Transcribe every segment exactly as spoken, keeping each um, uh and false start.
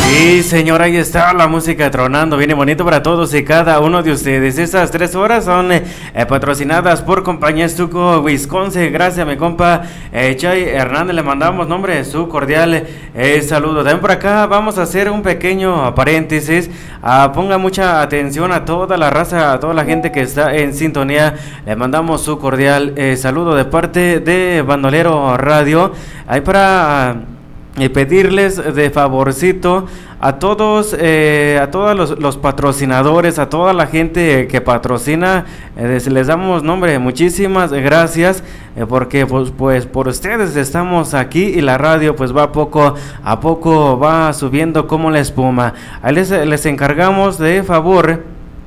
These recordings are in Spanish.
Sí, señor, ahí está la música tronando, viene bonito para todos y cada uno de ustedes. Estas tres horas son eh, patrocinadas por Compañía Estuco Wisconsin. Gracias a mi compa eh, Chay Hernández, le mandamos nombre, su cordial eh, saludo. También por acá vamos a hacer un pequeño paréntesis. Ah, ponga mucha atención a toda la raza, a toda la gente que está en sintonía. Le mandamos su cordial eh, saludo de parte de Bandolero Radio. Ahí para... y pedirles de favorcito a todos, eh, a todos los, los patrocinadores, a toda la gente que patrocina, eh, les damos nombre, muchísimas gracias, eh, porque pues, pues por ustedes estamos aquí y la radio pues va poco a poco, va subiendo como la espuma. Ahí les, les encargamos de favor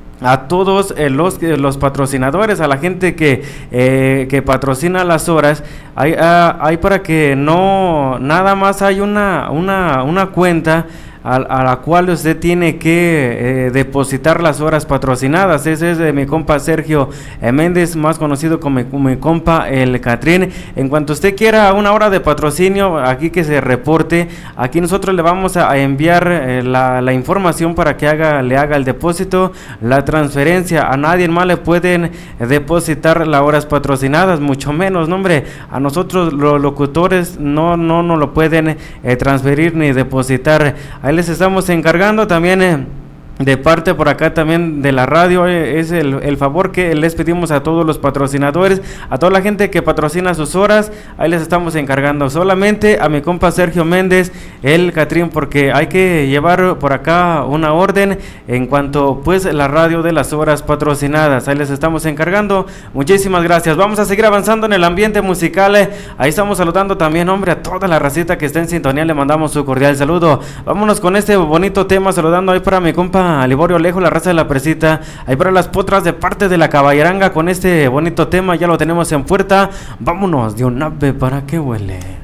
a todos eh, los, eh, los patrocinadores, a la gente que, eh, que patrocina las horas, hay, ah, hay para que no, nada más hay una, una, una cuenta a, a la cual usted tiene que eh, depositar las horas patrocinadas. Ese es de mi compa Sergio eh, Méndez, más conocido como mi, como mi compa el Catrín. En cuanto usted quiera una hora de patrocinio, aquí que se reporte, aquí nosotros le vamos a, a enviar eh, la, la información para que haga, le haga el depósito, la transferencia. A nadie más le pueden eh, depositar las horas patrocinadas, mucho menos, no, hombre, a nosotros los locutores no, no nos lo pueden eh, transferir ni depositar. Ahí les estamos encargando también eh, de parte por acá también de la radio, eh, es el, el favor que les pedimos a todos los patrocinadores, a toda la gente que patrocina sus horas. Ahí les estamos encargando solamente a mi compa Sergio Méndez, el Catrín, porque hay que llevar por acá una orden en cuanto pues la radio de las horas patrocinadas. Ahí les estamos encargando, muchísimas gracias. Vamos a seguir avanzando en el ambiente musical, eh. Ahí estamos saludando también, hombre, a toda la racita que está en sintonía, le mandamos su cordial saludo. Vámonos con este bonito tema, saludando ahí para mi compa Liborio Alejo, la raza de la presita, ahí para las potras de parte de la caballeranga, con este bonito tema ya lo tenemos en puerta. Vámonos de un ave para que huele.